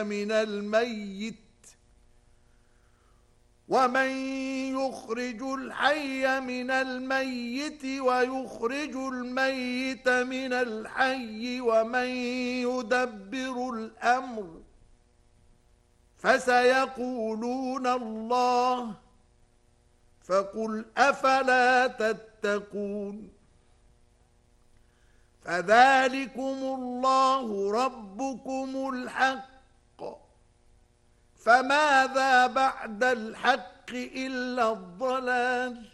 من الميت ومن يخرج الحي من الميت ويخرج الميت من الحي ومن يدبر الأمر فسيقولون الله فقل أفلا تتقون فذلكم الله ربكم الحق فماذا بعد الحق إلا الضلال